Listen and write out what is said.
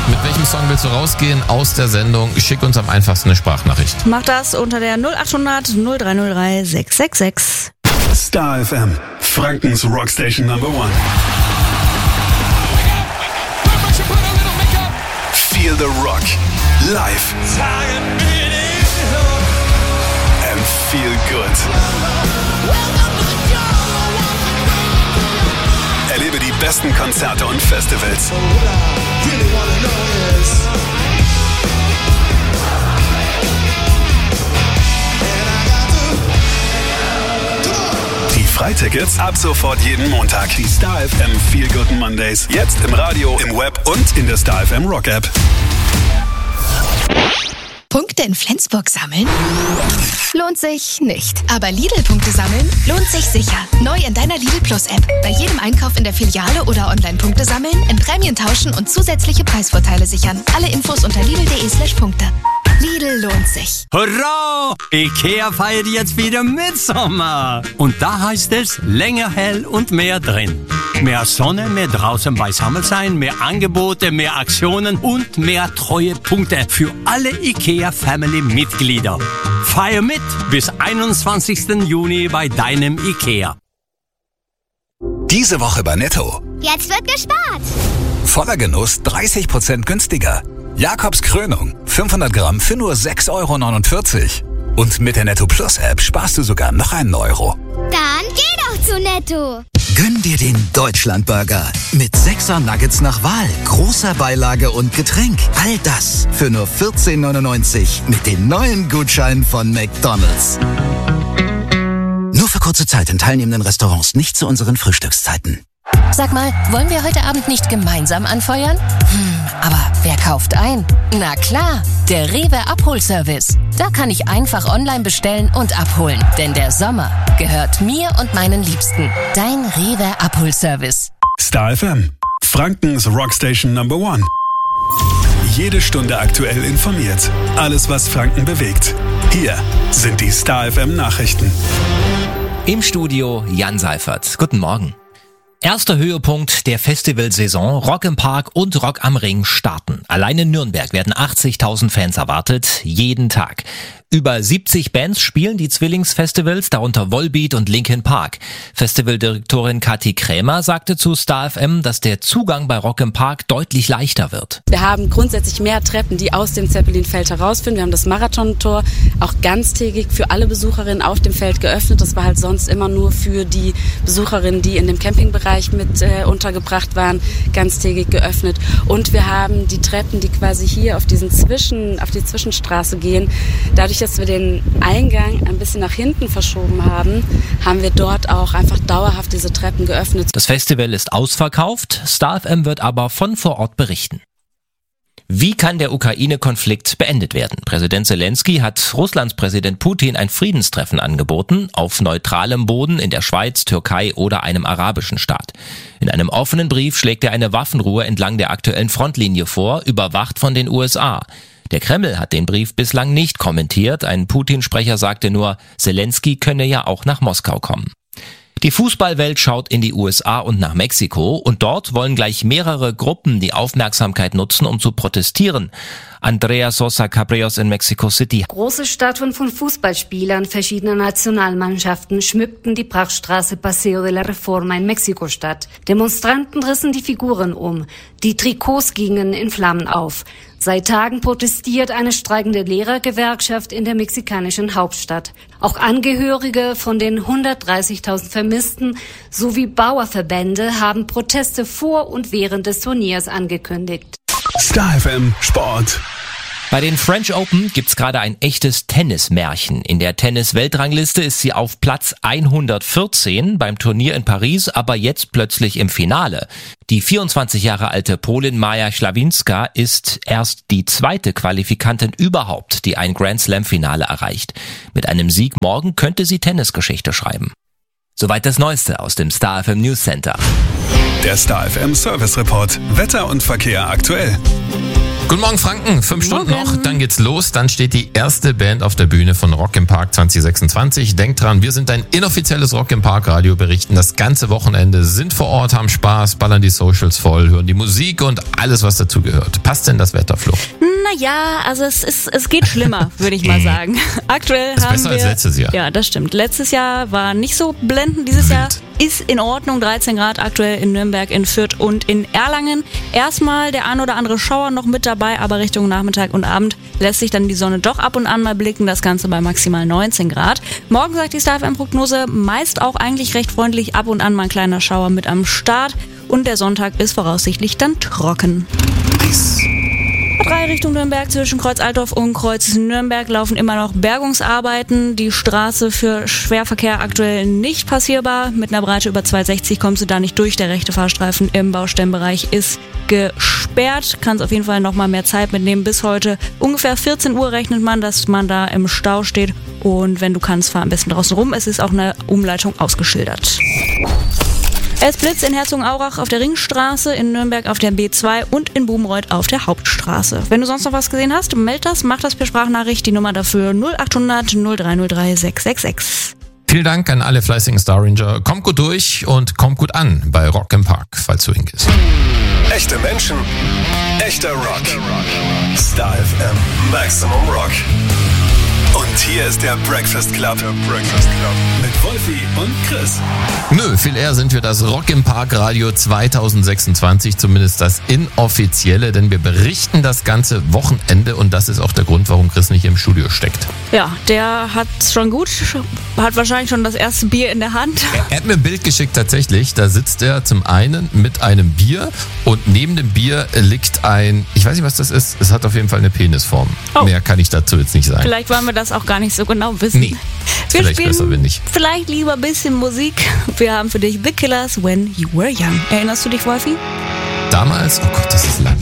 Mit welchem Song willst du rausgehen aus der Sendung? Schick uns am einfachsten eine Sprachnachricht. Mach das unter der 0800 0303 666. Star FM, Frankens Rockstation Number 1. Feel the Rock, live. And feel good. Erlebe die besten Konzerte und Festivals. Die Freitickets ab sofort jeden Montag. Die Star FM Feel Good Mondays. Jetzt im Radio, im Web und in der Star FM Rock App. Punkte in Flensburg sammeln? Lohnt sich nicht. Aber Lidl-Punkte sammeln lohnt sich sicher. Neu in deiner Lidl Plus App. Bei jedem Einkauf in der Filiale oder Online-Punkte sammeln, in Prämien tauschen und zusätzliche Preisvorteile sichern. Alle Infos unter lidl.de/Punkte. Lidl lohnt sich. Hurra! Ikea feiert jetzt wieder Mitsommer. Und da heißt es länger hell und mehr drin. Mehr Sonne, mehr draußen beisammen sein, mehr Angebote, mehr Aktionen und mehr treue Punkte für alle Ikea-Family-Mitglieder. Feier mit bis 21. Juni bei deinem Ikea. Diese Woche bei Netto. Jetzt wird gespart. Voller Genuss 30% günstiger. Jakobs Krönung, 500 Gramm für nur 6,49 €. Und mit der Netto Plus App sparst du sogar noch einen Euro. Dann geh doch zu Netto. Gönn dir den Deutschlandburger mit 6er Nuggets nach Wahl, großer Beilage und Getränk. All das für nur 14,99 € mit dem neuen Gutschein von McDonald's. Nur für kurze Zeit in teilnehmenden Restaurants, nicht zu unseren Frühstückszeiten. Sag mal, wollen wir heute Abend nicht gemeinsam anfeuern? Aber wer kauft ein? Na klar, der Rewe Abholservice. Da kann ich einfach online bestellen und abholen. Denn der Sommer gehört mir und meinen Liebsten. Dein Rewe Abholservice. Star FM, Frankens Rockstation Number 1. Jede Stunde aktuell informiert. Alles, was Franken bewegt. Hier sind die Star FM Nachrichten. Im Studio Jan Seifert. Guten Morgen. Erster Höhepunkt der Festivalsaison. Rock im Park und Rock am Ring starten. Allein in Nürnberg werden 80.000 Fans erwartet, jeden Tag. Über 70 Bands spielen die Zwillingsfestivals, darunter Volbeat und Linkin Park. Festivaldirektorin Kathi Krämer sagte zu Star FM, dass der Zugang bei Rock im Park deutlich leichter wird. Wir haben grundsätzlich mehr Treppen, die aus dem Zeppelinfeld herausführen. Wir haben das Marathontor auch ganztägig für alle Besucherinnen auf dem Feld geöffnet. Das war halt sonst immer nur für die Besucherinnen, die in dem Campingbereich mit untergebracht waren, ganztägig geöffnet. Und wir haben die Treppen, die quasi hier auf die Zwischenstraße gehen. Dadurch, dass wir den Eingang ein bisschen nach hinten verschoben haben, haben wir dort auch einfach dauerhaft diese Treppen geöffnet. Das Festival ist ausverkauft, Star FM wird aber von vor Ort berichten. Wie kann der Ukraine-Konflikt beendet werden? Präsident Zelensky hat Russlands Präsident Putin ein Friedenstreffen angeboten, auf neutralem Boden in der Schweiz, Türkei oder einem arabischen Staat. In einem offenen Brief schlägt er eine Waffenruhe entlang der aktuellen Frontlinie vor, überwacht von den USA. Der Kreml hat den Brief bislang nicht kommentiert. Ein Putin-Sprecher sagte nur, Zelensky könne ja auch nach Moskau kommen. Die Fußballwelt schaut in die USA und nach Mexiko und dort wollen gleich mehrere Gruppen die Aufmerksamkeit nutzen, um zu protestieren. Andrea Sosa Cabrios in Mexico City. Große Statuen von Fußballspielern verschiedener Nationalmannschaften schmückten die Prachtstraße Paseo de la Reforma in Mexiko-Stadt. Demonstranten rissen die Figuren um. Die Trikots gingen in Flammen auf. Seit Tagen protestiert eine streikende Lehrergewerkschaft in der mexikanischen Hauptstadt. Auch Angehörige von den 130.000 Vermissten sowie Bauerverbände haben Proteste vor und während des Turniers angekündigt. Star FM Sport. Bei den French Open gibt's gerade ein echtes Tennismärchen. In der Tennis-Weltrangliste ist sie auf Platz 114 beim Turnier in Paris, aber jetzt plötzlich im Finale. Die 24 Jahre alte Polin Maja Schlawinska ist erst die zweite Qualifikantin überhaupt, die ein Grand-Slam-Finale erreicht. Mit einem Sieg morgen könnte sie Tennisgeschichte schreiben. Soweit das Neueste aus dem Star FM News Center. Der Star FM Service Report. Wetter und Verkehr aktuell. Guten Morgen Franken, 5 Stunden noch, dann geht's los. Dann steht die erste Band auf der Bühne von Rock im Park 2026. Denkt dran, wir sind ein inoffizielles Rock im Park Radio, berichten das ganze Wochenende, sind vor Ort, haben Spaß, ballern die Socials voll, hören die Musik und alles, was dazugehört. Passt denn das Wetter, Flo? Naja, also es geht schlimmer, würde ich mal sagen. Aktuell ist haben besser wir... als letztes Jahr. Ja, das stimmt. Letztes Jahr war nicht so blendend. Dieses Jahr ist in Ordnung. 13 Grad aktuell in Nürnberg, in Fürth und in Erlangen. Erstmal der ein oder andere Schauer noch mit dabei, aber Richtung Nachmittag und Abend lässt sich dann die Sonne doch ab und an mal blicken. Das Ganze bei maximal 19 Grad. Morgen sagt die StarFM-Prognose meist auch eigentlich recht freundlich. Ab und an mal ein kleiner Schauer mit am Start. Und der Sonntag ist voraussichtlich dann trocken. Nice. 3 Richtung Nürnberg, zwischen Kreuz Altdorf und Kreuz Nürnberg laufen immer noch Bergungsarbeiten. Die Straße für Schwerverkehr aktuell nicht passierbar. Mit einer Breite über 2,60 kommst du da nicht durch. Der rechte Fahrstreifen im Baustellenbereich ist gesperrt. Kannst auf jeden Fall noch mal mehr Zeit mitnehmen. Bis heute ungefähr 14 Uhr rechnet man, dass man da im Stau steht. Und wenn du kannst, fahr am besten draußen rum. Es ist auch eine Umleitung ausgeschildert. Es blitzt in Herzogenaurach auf der Ringstraße, in Nürnberg auf der B2 und in Bubenreuth auf der Hauptstraße. Wenn du sonst noch was gesehen hast, meld das, mach das per Sprachnachricht. Die Nummer dafür 0800 0303 666. Vielen Dank an alle fleißigen Star Ranger. Kommt gut durch und kommt gut an bei Rock im Park, falls du hingehst. Echte Menschen, echter Rock. Star FM Maximum Rock. Und hier ist der Breakfast Club. Mit Wolfi und Chris. Nö, viel eher sind wir das Rock im Park Radio 2026, zumindest das inoffizielle, denn wir berichten das ganze Wochenende und das ist auch der Grund, warum Chris nicht im Studio steckt. Ja, der hat's schon gut, hat wahrscheinlich schon das erste Bier in der Hand. Er hat mir ein Bild geschickt tatsächlich, da sitzt er zum einen mit einem Bier und neben dem Bier liegt ein, ich weiß nicht, was das ist, es hat auf jeden Fall eine Penisform. Oh. Mehr kann ich dazu jetzt nicht sagen. Vielleicht wollen wir das auch gar nicht so genau wissen. Nee, wir vielleicht spielen besser, wenn nicht. Vielleicht lieber ein bisschen Musik. Wir haben für dich The Killers, When You Were Young. Erinnerst du dich, Wolfi? Damals, oh Gott, das ist lange